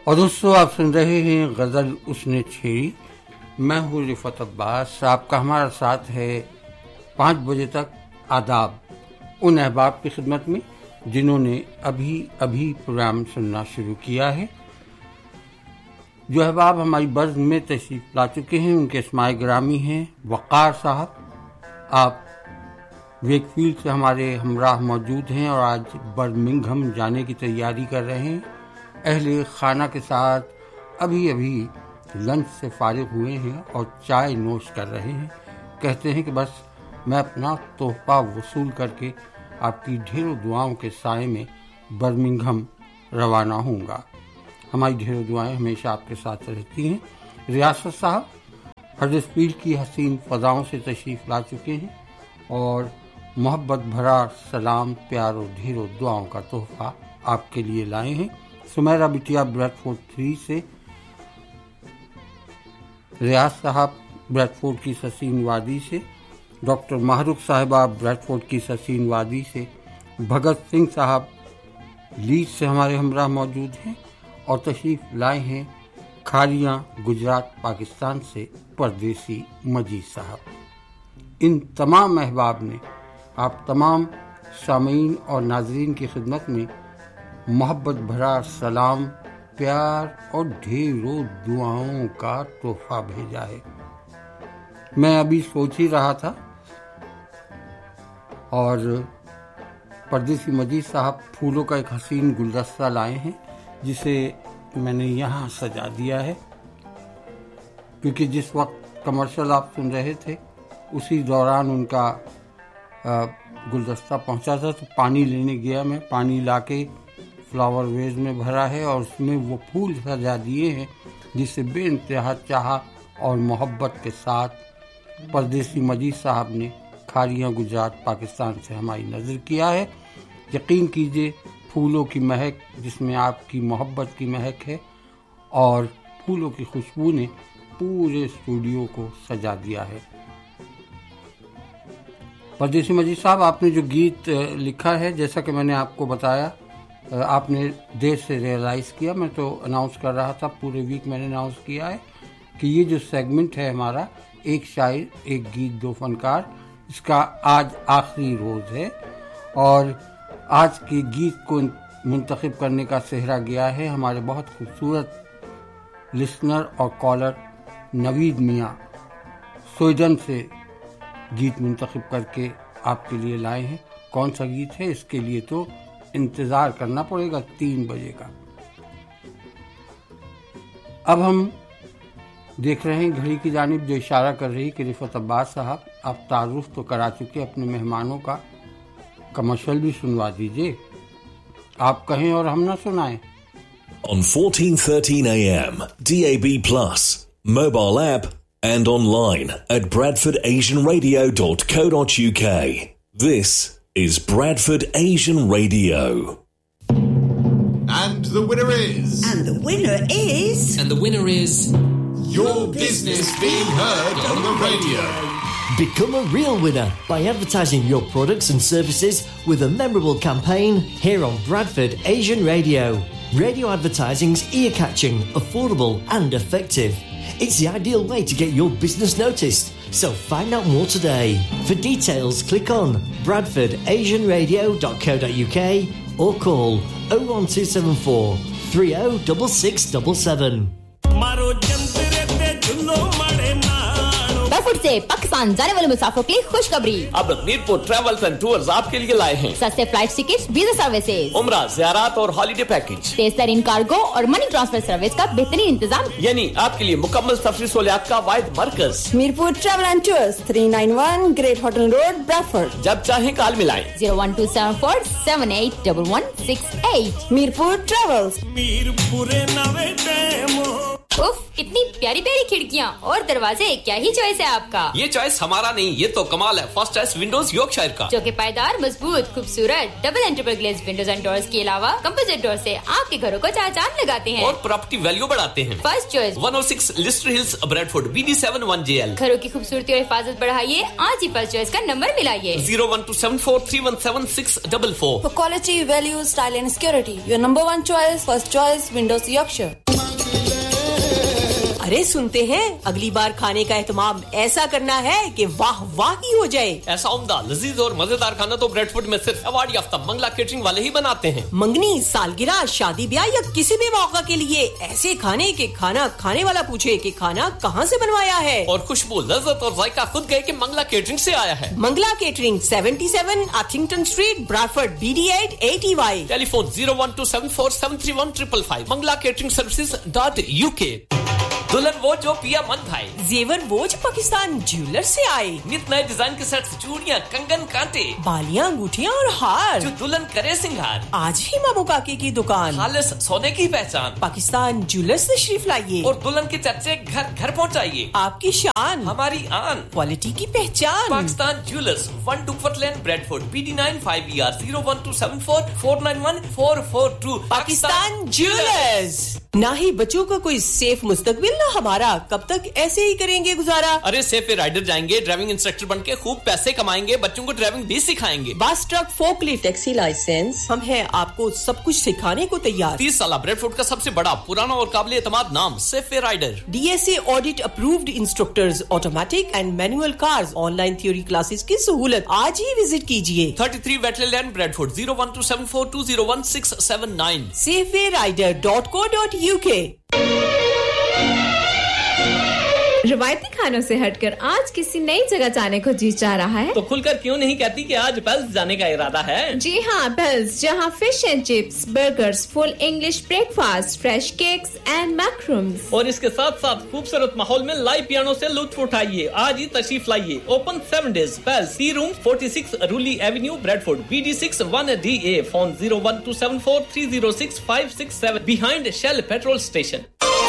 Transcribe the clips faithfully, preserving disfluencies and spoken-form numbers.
اور دوستو آپ سن رہے ہیں غزل اس نے چھیڑی. میں ہوں رفعت عباس. آپ کا ہمارا ساتھ ہے پانچ بجے تک. آداب ان احباب کی خدمت میں جنہوں نے ابھی ابھی پروگرام سننا شروع کیا ہے. جو احباب ہماری برز میں تشریف لا چکے ہیں ان کے اسماء گرامی ہیں وقار صاحب. آپ ویک فیلڈ سے ہمارے ہمراہ موجود ہیں اور آج برمنگھم جانے کی تیاری کر رہے ہیں. اہل خانہ کے ساتھ ابھی ابھی لنچ سے فارغ ہوئے ہیں اور چائے نوش کر رہے ہیں. کہتے ہیں کہ بس میں اپنا تحفہ وصول کر کے آپ کی ڈھیروں دعاؤں کے سائے میں برمنگھم روانہ ہوں گا. ہماری ڈھیروں دعائیں ہمیشہ آپ کے ساتھ رہتی ہیں. ریاست صاحب ہڈرسفیلڈ کی حسین فضاؤں سے تشریف لا چکے ہیں اور محبت بھرا سلام پیار اور ڈھیروں دعاؤں کا تحفہ آپ کے لیے لائے ہیں. سمیرہ بٹیا بریڈ فورڈ تھری سے، ریاض صاحب بریڈ فورڈ کی سسین وادی سے، ڈاکٹر ماہرخ صاحبہ بریڈ فورڈ کی سسین وادی سے، بھگت سنگھ صاحب لیڈ سے ہمارے ہمراہ موجود ہیں اور تشریف لائے ہیں کھاریاں گجرات پاکستان سے پردیسی مجید صاحب. ان تمام احباب نے آپ تمام سامعین اور ناظرین کی خدمت میں محبت بھرا سلام پیار اور ڈھیروں دعاؤں کا تحفہ بھیجا ہے. میں ابھی سوچ ہی رہا تھا اور پردیسی مجید صاحب پھولوں کا ایک حسین گلدستہ لائے ہیں جسے میں نے یہاں سجا دیا ہے کیونکہ جس وقت کمرشل آپ سن رہے تھے اسی دوران ان کا گلدستہ پہنچا تھا تو پانی لینے گیا. میں پانی لا کے فلاور ویز میں بھرا ہے اور اس میں وہ پھول سجا دیے ہیں جسے بے انتہا چاہا اور محبت کے ساتھ پردیسی مجید صاحب نے کھاریاں گجرات پاکستان سے ہماری نظر کیا ہے. یقین کیجئے پھولوں کی مہک جس میں آپ کی محبت کی مہک ہے اور پھولوں کی خوشبو نے پورے اسٹوڈیو کو سجا دیا ہے. پردیسی مجید صاحب آپ نے جو گیت لکھا ہے جیسا کہ میں نے آپ کو بتایا آپ نے دیر سے ریئلائز کیا. میں تو اناؤنس کر رہا تھا پورے ویک میں نے اناؤنس کیا ہے کہ یہ جو سیگمنٹ ہے ہمارا ایک شاعر ایک گیت دو فنکار اس کا آج آخری روز ہے اور آج کے گیت کو منتخب کرنے کا سہرا گیا ہے ہمارے بہت خوبصورت لسنر اور کالر نوید میاں سویڈن سے. گیت منتخب کر کے آپ کے لیے لائے ہیں. کون سا گیت ہے اس کے لیے تو انتظار کرنا پڑے گا تین بجے کا. اب ہم دیکھ رہے ہیں گھڑی کی جانب جو اشارہ کر رہی کہ رفعت عباس صاحب آپ تعارف تو کرا چکے اپنے مہمانوں کا, کمرشل بھی سنوا دیجئے. آپ کہیں اور ہم نہ سنائیں. On fourteen thirteen A M D A B plus, mobile app and online at bradford asian radio dot co dot u k. This is Bradford Asian Radio. And the winner is... And the winner is... And the winner is... Your business being heard on the radio. Become a real winner by advertising your products and services with a memorable campaign here on Bradford Asian Radio. Radio advertising's ear-catching, affordable and effective. It's the ideal way to get your business noticed. So find out more today. For details, click on bradford asian radio dot co dot u k or call oh one two seven four three oh six six seven seven. برفورڈ سے پاکستان جانے والے مسافروں کے لیے خوشخبری. اب Mirpur travels and tours آپ کے لیے لائے ہیں سستے فلائٹ ٹکٹ, ویزا سروسز, عمرہ, زیارات اور ہالیڈے پیکج, تیز ترین کارگو اور منی ٹرانسفر سروس کا بہترین انتظام, یعنی آپ کے لیے مکمل سفری سہولیات کا واحد مرکز. Mirpur travel and tours three nine one great hotel road برفورڈ. جب چاہیں کال ملائیں zero one to seven four seven eight one one six eight. Mirpur travels. If کتنی پیاری پیاری کھڑکیاں اور دروازے, کیا ہی چوائس ہے آپ کا. یہ چوائس ہمارا نہیں, یہ تو کمال ہے فرسٹ چوائس ونڈوز یورکشائر کا, جو کہ پائیدار, مضبوط, خوبصورت double انٹرپل glazed Windows and doors کے علاوہ کمپوزٹ ڈور سے آپ کے گھروں کو چار چاند لگاتے ہیں اور پراپرٹی ویلیو بڑھاتے ہیں. فرسٹ چوائس ون او six lustre Hills Bradford B D seven one J L. گھروں کی خوبصورتی اور حفاظت بڑھائیے, آج ہی فرسٹ چوائس کا number ملائیے zero one to seven four three one seven six double four. For quality, value, style and security, your number one choice, first choice, Windows Yorkshire. अरे सुनते हैं अगली बार खाने का एहतमाम ऐसा करना है कि वाह वाह ही हो जाए। ऐसा उम्दा लजीज और मजेदार खाना तो ब्रेडफोर्ड में सिर्फ अवार्ड याफ्ता मंगला केटरिंग वाले ही बनाते हैं। मंगनी, सालगिरह, शादी ब्याह या किसी भी मौका के लिए ऐसे खाने के खाना खाने वाला पूछे कि खाना कहाँ से बनवाया है और खुशबू, लज्जत और जायका खुद गए कि मंगला केटरिंग से आया है। मंगला केटरिंग सतहत्तर अथिंगटन street, Bradford, B D eight eight E Y. Telephone zero one two seven four seven three one five five five Mangla catering services dot U के। दुल्हन वो जो पिया मन भाई, जेवर वो जो पाकिस्तान ज्वेलर से आए, नित नए डिजाइन के सेट्स, चूड़ियां, कंगन, कांटे, बालियां, अंगूठियां और हार, जो दुल्हन करे सिंगार। आज ही मामू काके की दुकान, खालिस सोने की पहचान, पाकिस्तान ज्वेलर्स तशरीफ लाइए और दुल्हन के चर्चे घर घर पहुंचाइए। आपकी शान, हमारी आन, क्वालिटी की पहचान। पाकिस्तान ज्वेलर्स, वन टुकफट लेन, Bradford, B D nine five E R zero one two seven four four nine one four four two। Pakistan jewellers. ना ही बच्चों का कोई सेफ मुस्तकबिल ना हमारा, कब तक ऐसे ही करेंगे गुजारा। अरे सेफ पे राइडर जाएंगे, ड्राइविंग इंस्ट्रक्टर बन के खूब पैसे कमाएंगे, बच्चों को ड्राइविंग भी सिखाएंगे। बस, ट्रक, फोकलिफ्ट, टैक्सी लाइसेंस, हम हैं आपको सब कुछ सिखाने को तैयार। तीस साल ब्रेडफोर्ड का सबसे बड़ा, पुराना और काबिल एतमाद नाम सेफ पे rider. D S A audit approved instructors, automatic and manual cars, online theory classes की सहूलत। आज ही विजिट कीजिए। Thirty three Whitley land, Bradford zero one two seven four two zero one six seven nine। Safe way rider dot co dot U के। रवायती खानों से हटकर आज किसी नई जगह जाने को जी चाह रहा है तो खुलकर क्यों नहीं कहती कि आज पेल्स जाने का इरादा है। जी हाँ, पेल्स, जहाँ fish and chips, burgers, full English breakfast, fresh cakes and मैक्रूम्स और इसके साथ साथ खूबसूरत माहौल में लाइव पियानो से लुत्फ उठाइए। आज ही तशरीफ लाइए। Open seven days. Pails, T room, forty six रूली Avenue, Bradford, B D six one D A. Phone zero one two seven four three zero six five six seven behind shell petrol station.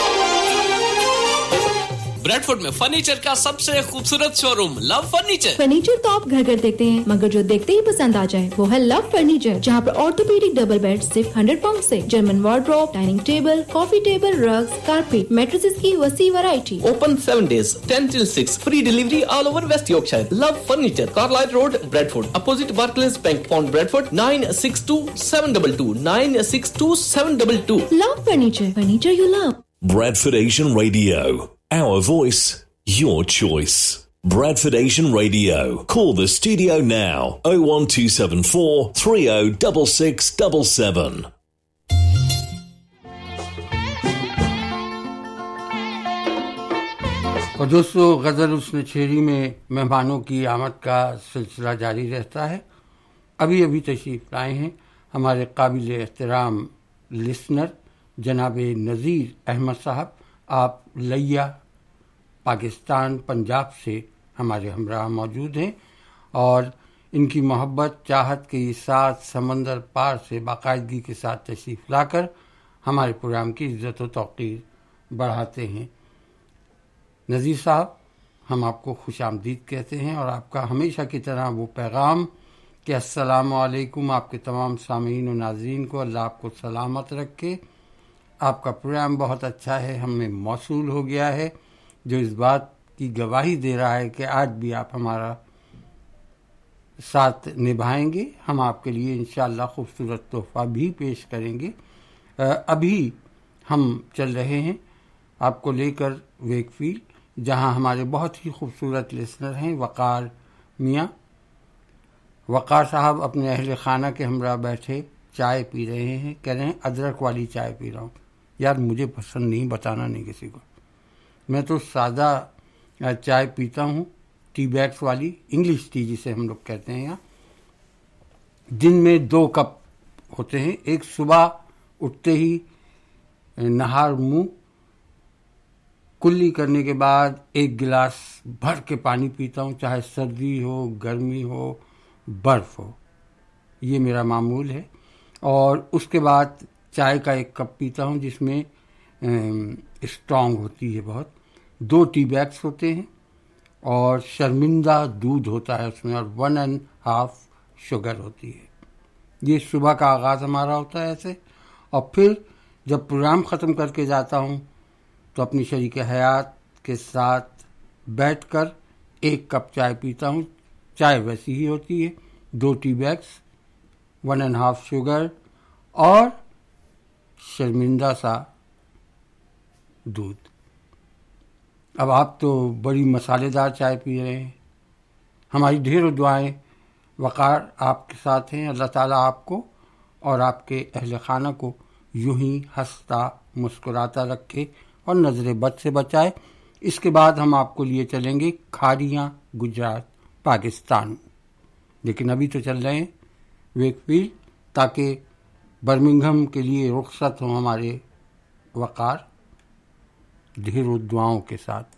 Bradford में furniture का सबसे खूबसूरत showroom love furniture. Furniture तो आप घर घर देखते हैं, मगर जो देखते ही पसंद आ जाए वो है लव फर्नीचर, जहाँ पर ऑर्थोपेडिक डबल बेड सिर्फ हंड्रेड पाउंड से, German wardrobe, dining table, coffee table, rugs, carpet, mattresses की वसी variety. Open seven days, ten till six, free delivery all over West Yorkshire. Love furniture, Carlisle road, Bradford, opposite Barclays bank, pond Bradford, nine six two seven two two nine six two seven two two। Love furniture, furniture you love. Bradford Asian Radio. Our voice, your choice. Bradford Asian Radio. Call the studio now. oh one two seven four three oh six six seven seven. और दोस्तों, गज़ल उसने छेड़ी में मेहमानों की आमद का सिलसिला जारी रहता है। अभी अभी तशरीफ लाए हैं हमारे काबिल एहतराम लिसनर जनाब नज़ीर अहमद साहब। आप लिया पाकिस्तान पंजाब से हमारे हमराह मौजूद हैं और इनकी मोहब्बत चाहत के साथ समंदर पार से बाकायदगी के साथ तशरीफ़ लाकर हमारे प्रोग्राम की इज़्ज़त व तौक़ीर बढ़ाते हैं। नज़ीर साहब, हम आपको खुश आमदीद कहते हैं और आपका हमेशा की तरह वो पैगाम कि अस्सलामु अलैकुम आपके तमाम सामीन व नाज़रीन को अल्लाह आपको सलामत रखे। आपका प्रोग्राम बहुत अच्छा है, हमें मौसूल हो गया है, जो इस बात की गवाही दे रहा है कि आज भी आप हमारा साथ निभाएंगे। हम आपके लिए इंशाअल्लाह खूबसूरत तोहफ़ा भी पेश करेंगे। अभी हम चल रहे हैं आपको लेकर वेकफील्ड, जहां हमारे बहुत ही खूबसूरत लिसनर हैं वक़ार मियाँ। वक़ार साहब अपने अहल खाना के हमरा बैठे चाय पी रहे हैं, कह रहे हैं अदरक वाली चाय पी रहा हूँ। यार मुझे पसंद नहीं, बताना नहीं किसी को, मैं तो सादा चाय पीता हूँ, टी बैग्स वाली, इंग्लिश टी जिसे हम लोग कहते हैं यहाँ। दिन में दो कप होते हैं, एक सुबह उठते ही नहार मुँह कुल्ली करने के बाद एक गिलास भर के पानी पीता हूँ, चाहे सर्दी हो, गर्मी हो, बर्फ़ हो, ये मेरा मामूल है। और उसके बाद चाय का एक कप पीता हूँ जिसमें स्ट्रॉन्ग होती है बहुत। दो टी बैग्स होते हैं और शर्मिंदा दूध होता है उसमें, और वन एंड हाफ शुगर होती है। ये सुबह का आगाज़ हमारा होता है ऐसे। और फिर जब प्रोग्राम ख़त्म करके जाता हूँ तो अपनी शरीक हयात के साथ बैठकर एक कप चाय पीता हूँ। चाय वैसी ही होती है, दो tea bags, one and half sugar और शर्मिंदा सा दूध। اب آپ تو بڑی مسالے دار چائے پی رہے ہیں. ہماری ڈھیروں دعائیں وقار آپ کے ساتھ ہیں. اللہ تعالیٰ آپ کو اور آپ کے اہل خانہ کو یوں ہی ہنستا مسکراتا رکھے اور نظر بد سے بچائے. اس کے بعد ہم آپ کو لیے چلیں گے کھاڑیاں گجرات پاکستان. لیکن ابھی تو چل رہے ہیں ویکفیلڈ تاکہ برمنگھم کے لیے رخصت ہوں ہمارے وقار ڈھیروں دعاؤں کے ساتھ.